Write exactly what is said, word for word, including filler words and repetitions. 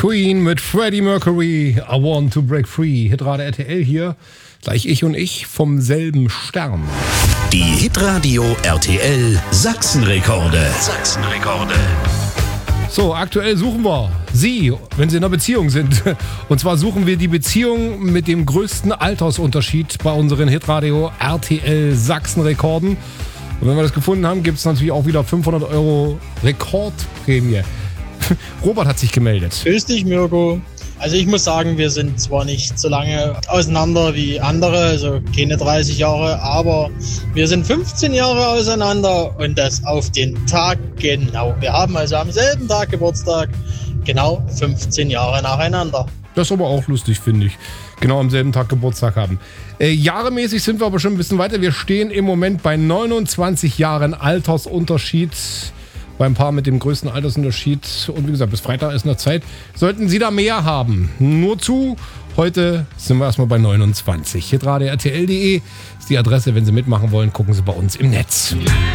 Queen mit Freddie Mercury, I Want to Break Free. Hitradio R T L hier, gleich ich und ich vom selben Stern. Die Hitradio R T L Sachsenrekorde. Sachsenrekorde. So, aktuell suchen wir Sie, wenn Sie in einer Beziehung sind. Und zwar suchen wir die Beziehung mit dem größten Altersunterschied bei unseren Hitradio R T L Sachsenrekorden. Und wenn wir das gefunden haben, gibt es natürlich auch wieder fünfhundert Euro Rekordprämie. Robert hat sich gemeldet. Grüß dich, Mirko. Also ich muss sagen, wir sind zwar nicht so lange auseinander wie andere, also keine dreißig Jahre, aber wir sind fünfzehn Jahre auseinander und das auf den Tag genau. Wir haben also am selben Tag Geburtstag, genau fünfzehn Jahre nacheinander. Das ist aber auch lustig, finde ich. Genau am selben Tag Geburtstag haben. Äh, jahremäßig sind wir aber schon ein bisschen weiter. Wir stehen im Moment bei neunundzwanzig Jahren Altersunterschied beim Paar mit dem größten Altersunterschied. Und wie gesagt, bis Freitag ist noch Zeit. Sollten Sie da mehr haben, nur zu. Heute sind wir erstmal bei neunundzwanzig. hitradio R T L punkt de ist die Adresse. Wenn Sie mitmachen wollen, gucken Sie bei uns im Netz.